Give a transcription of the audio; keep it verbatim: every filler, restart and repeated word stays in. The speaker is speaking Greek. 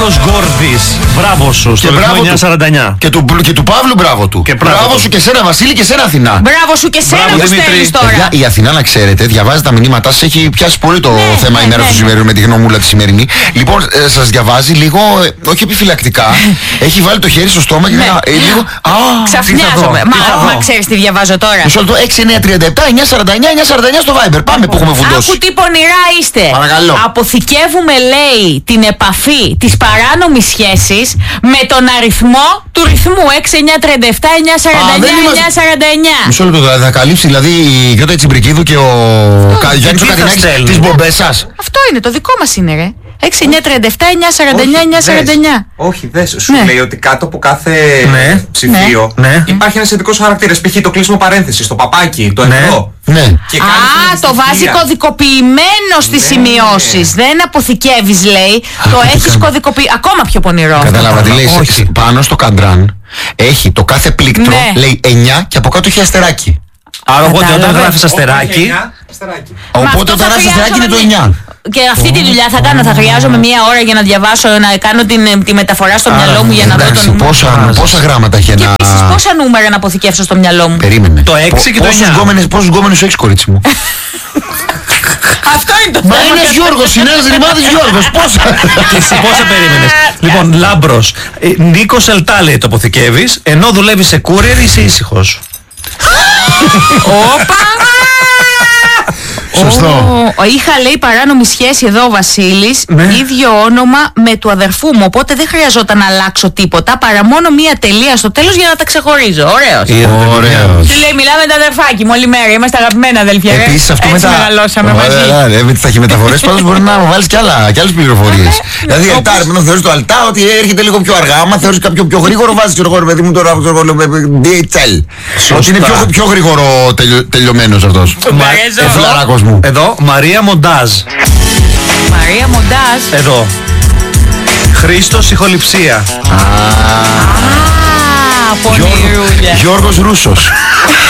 Νίκος Γκόρδης, μπράβο σου, στο ρυθμό εννιακόσια σαράντα εννιά. Και του, και του Παύλου μπράβο του. Και μπράβο, μπράβο του. σου και σένα Βασίλη και σένα Αθηνά. Μπράβο σου και σένα που στέλνεις τώρα. Παιδιά, η Αθηνά, να ξέρετε, διαβάζει τα μηνύματά σας, έχει πιάσει πολύ το ναι, θέμα ναι, ημέρα ναι, του ναι. σημερινού με τη γνωμούλα τη σημερινή. Λοιπόν, ε, σας διαβάζει λίγο, ε, όχι επιφυλακτικά, έχει βάλει το χέρι στο στόμα και Ναι. ένα, ε, λίγο. Α, Ξαφνιάζομαι. Μα, μα ξέρεις τι διαβάζω τώρα. Μισό λεπτό, έξι εννιά τριάντα επτά εννιακόσια σαράντα εννιά εννιακόσια σαράντα εννιά στο Viber. Πάμε που έχουμε φουντώσει. Άκου τι πονηρά είστε. Παρακαλώ. Αποθηκεύουμε, λέει, την επαφή της παράνομης σχέσης με τον αριθμό του ρυθμού έξι εννιά τριάντα επτά εννιακόσια σαράντα εννιά εννιακόσια σαράντα εννιά. Μισό λεπτό, δηλαδή θα καλύψει δηλαδή η Γιώτα Τσιμπρικίδου και ο Κα- Γιάννης ο τι θα Κατινάκης στέλνουν? τις μπομπές σας. Αυτό είναι, το δικό μας είναι, ρε. έξι εννιά τριάντα επτά εννιακόσια σαράντα εννιά εννιακόσια σαράντα εννιά. Όχι, δες, σου Ναι. λέει ότι κάτω από κάθε Ναι. ψηφίο Ναι. υπάρχει ένας ειδικός χαρακτήρας. Π.χ. το κλείσιμο παρένθεση, το παπάκι, το Ναι. ευρώ. Ναι. Και κάνεις Α, την το βάζει αντιστοιχεία. κωδικοποιημένο στις Ναι. σημειώσεις. Δεν αποθηκεύεις, λέει. Το τι έχεις κάνω. κωδικοποιημένο. Ακόμα πιο πονηρό. Κατάλαβα τι λέει. σε- Όχι. σε- Πάνω στο καντράν έχει το κάθε πλήκτρο, Ναι. λέει εννιά και από κάτω έχει αστεράκι. Άρα οπότε όταν Κατάλαβε. γράφεις αστεράκι, Όχι, εννιά, αστεράκι. Μα Οπότε αυτό όταν θα γράφει αστεράκι είναι το χρειάζομαι εννιά. Και αυτή τη δουλειά θα κάνω. Θα χρειάζομαι μία ώρα για να διαβάσω, να κάνω την, τη μεταφορά στο μυαλό μου για να δω το Εντάξει, νούμερο. πόσα, πόσα γράμματα έχει Και ένα. επίσης πόσα νούμερα να αποθηκεύσω στο μυαλό μου. Περίμενε. Το έξι και το Πόσους εννιά. γκόμενες- Πόσους γκόμενους έχεις, κορίτσι μου? Αυτό είναι το Μα θέμα. είναι Γιώργος, είναι ένας ρημάδης Γιώργος. Πόσα? και εσύ πόσα περίμενες? Λοιπόν, Λάμπρος, ε, Νίκος Ελτά λέει το αποθηκεύεις, ενώ δουλεύεις σε courier είσαι ήσυχος. Όπα! Σωστό. Ω, είχα, λέει, παράνομη σχέση εδώ ο Βασίλης, Ναι. ίδιο όνομα με του αδερφού μου, οπότε δεν χρειαζόταν να αλλάξω τίποτα παρά μόνο μία τελεία στο τέλος για να τα ξεχωρίζω. Ωραίος. Ωραίος. Του λέει, μιλάμε τα αδερφάκι μου όλη μέρα, είμαστε αγαπημένα αδελφιά. ρε. Επίσης αυτό Έτσι με τα. μεγαλώσαμε Ωραία, μαζί. ωραία, ρε, με τις ταχυμεταφορές πάντως μπορεί να βάλεις και, άλλα, και άλλες πληροφορίες. Δηλαδή όπως- Ελτά, ρε, θεωρείς το Αλτά ότι έρχεται λίγο πιο αργά. Άμα θεωρείς κάποιο πιο γρήγορο, βάζεις και εγώ, ρε παιδί μου, τώρα ντι έιτς ελ. Ότι είναι πιο, πιο γρήγορο τελειω, τελειωμένος αυτός. αρέσει Ε, αυτό. φιλαράκος μου. Εδώ, Μαρία Μοντάζ. Μαρία Μοντάζ. Εδώ. Χρήστος Ηχοληψία. Α, πονηρούλια. Γιώργος Ρούσος.